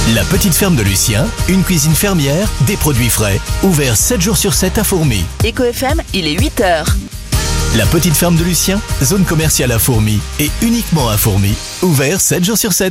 La petite ferme de Lucien, une cuisine fermière, des produits frais. Ouvert 7 jours sur 7 à Fourmies. Éco FM, il est 8h. La petite ferme de Lucien, zone commerciale à Fourmies et uniquement à Fourmies. Ouvert 7 jours sur 7.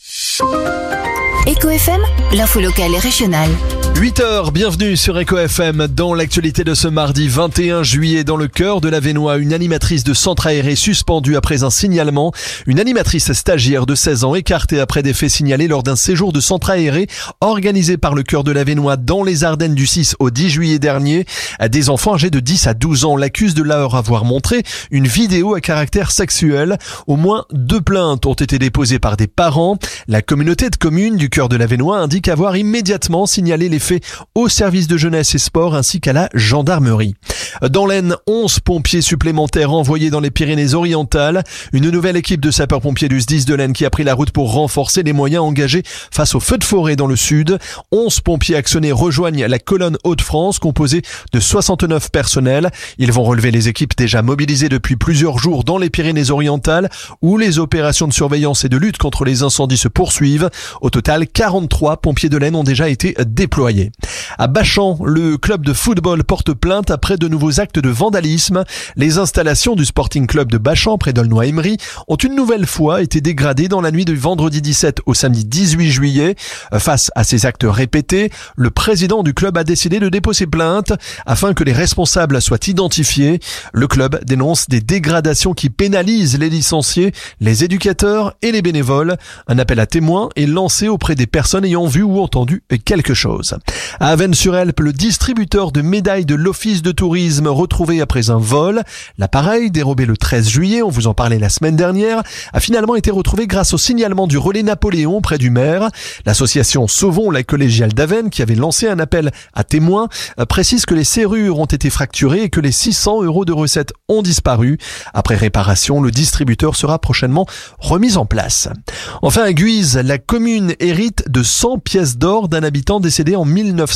Éco FM, l'info locale et régionale. 8h, bienvenue sur Éco FM. Dans l'actualité de ce mardi 21 juillet, dans le cœur de l'Avesnois, une animatrice de centre aéré suspendue après un signalement. Une animatrice stagiaire de 16 ans écartée après des faits signalés lors d'un séjour de centre aéré organisé par le cœur de l'Avesnois dans les Ardennes du 6 au 10 juillet dernier. Des enfants âgés de 10 à 12 ans l'accusent de leur avoir montré une vidéo à caractère sexuel. Au moins 2 plaintes ont été déposées par des parents. La communauté de communes du cœur de l'Avesnois indique avoir immédiatement signalé les faits au service de jeunesse et sport ainsi qu'à la gendarmerie. Dans l'Aisne, 11 pompiers supplémentaires envoyés dans les Pyrénées-Orientales. Une nouvelle équipe de sapeurs-pompiers du SDIS de l'Aisne qui a pris la route pour renforcer les moyens engagés face aux feux de forêt dans le sud. 11 pompiers actionnés rejoignent la colonne Hauts-de-France composée de 69 personnels. Ils vont relever les équipes déjà mobilisées depuis plusieurs jours dans les Pyrénées-Orientales où les opérations de surveillance et de lutte contre les incendies se poursuivent. Au total, 43 pompiers de l'Aisne ont déjà été déployés. À Bachan, le club de football porte plainte après de nouveaux actes de vandalisme. Les installations du Sporting Club de Bachan, près d'Aulnoy-Emery, ont une nouvelle fois été dégradées dans la nuit du vendredi 17 au samedi 18 juillet. Face à ces actes répétés, le président du club a décidé de déposer plainte afin que les responsables soient identifiés. Le club dénonce des dégradations qui pénalisent les licenciés, les éducateurs et les bénévoles. Un appel à témoins est lancé auprès des personnes ayant vu ou entendu quelque chose. À Avesnes-sur-Helpe, le distributeur de médailles de l'Office de tourisme retrouvé après un vol. L'appareil, dérobé le 13 juillet, on vous en parlait la semaine dernière, a finalement été retrouvé grâce au signalement du relais Napoléon près du maire. L'association Sauvons la collégiale d'Avesnes, qui avait lancé un appel à témoins, précise que les serrures ont été fracturées et que les 600 € de recettes ont disparu. Après réparation, le distributeur sera prochainement remis en place. Enfin, à Guise, la commune hérite de 100 pièces d'or d'un habitant décédé en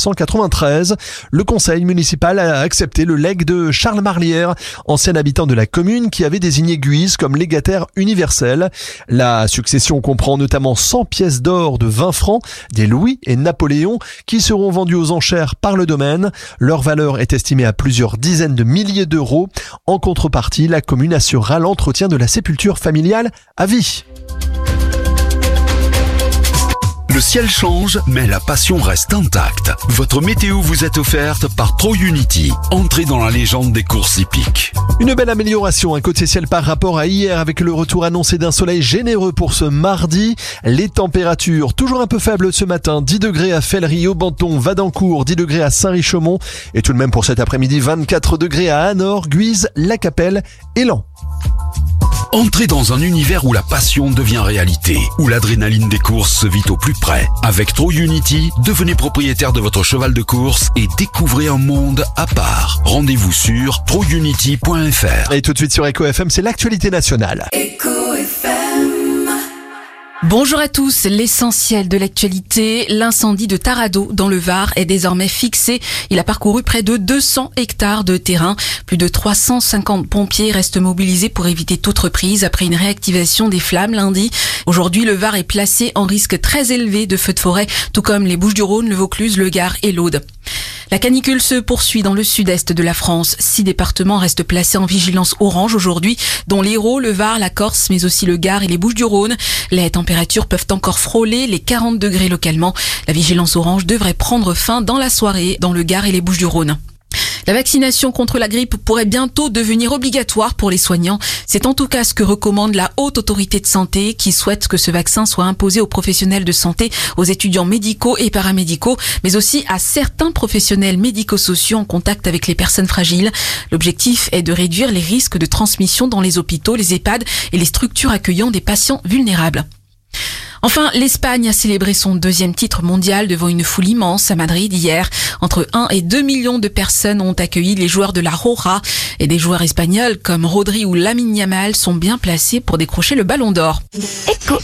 1993. Le conseil municipal a accepté le legs de Charles Marlière, ancien habitant de la commune qui avait désigné Guise comme légataire universel. La succession comprend notamment 100 pièces d'or de 20 francs, des louis et Napoléon qui seront vendus aux enchères par le domaine. Leur valeur est estimée à plusieurs dizaines de milliers d'euros. En contrepartie, la commune assurera l'entretien de la sépulture familiale à vie. Le ciel change, mais la passion reste intacte. Votre météo vous est offerte par TroUnity. Entrez dans la légende des courses hippiques. Une belle amélioration, côté ciel par rapport à hier avec le retour annoncé d'un soleil généreux pour ce mardi. Les températures toujours un peu faibles ce matin. 10 degrés à Fellery, Aubenton, Vadencourt, 10 degrés à Saint-Richaumont. Et tout de même pour cet après-midi, 24 degrés à Anor, Guise, La Capelle et Laon. Entrez dans un univers où la passion devient réalité, où l'adrénaline des courses se vit au plus près. Avec TroUnity, devenez propriétaire de votre cheval de course et découvrez un monde à part. Rendez-vous sur trounity.fr. Et tout de suite sur Éco FM, c'est l'actualité nationale. Éco FM. Bonjour à tous, l'essentiel de l'actualité, l'incendie de Tarado dans le Var est désormais fixé. Il a parcouru près de 200 hectares de terrain. Plus de 350 pompiers restent mobilisés pour éviter toute reprise après une réactivation des flammes lundi. Aujourd'hui, le Var est placé en risque très élevé de feux de forêt, tout comme les Bouches-du-Rhône, le Vaucluse, le Gard et l'Aude. La canicule se poursuit dans le sud-est de la France. 6 départements restent placés en vigilance orange aujourd'hui, dont l'Hérault, le Var, la Corse, mais aussi le Gard et les Bouches-du-Rhône. Les températures peuvent encore frôler les 40 degrés localement. La vigilance orange devrait prendre fin dans la soirée dans le Gard et les Bouches-du-Rhône. La vaccination contre la grippe pourrait bientôt devenir obligatoire pour les soignants. C'est en tout cas ce que recommande la Haute Autorité de Santé qui souhaite que ce vaccin soit imposé aux professionnels de santé, aux étudiants médicaux et paramédicaux, mais aussi à certains professionnels médico-sociaux en contact avec les personnes fragiles. L'objectif est de réduire les risques de transmission dans les hôpitaux, les EHPAD et les structures accueillant des patients vulnérables. Enfin, l'Espagne a célébré son 2e titre mondial devant une foule immense à Madrid hier. Entre 1 et 2 millions de personnes ont accueilli les joueurs de la Roja et des joueurs espagnols comme Rodri ou Lamine Yamal sont bien placés pour décrocher le ballon d'or.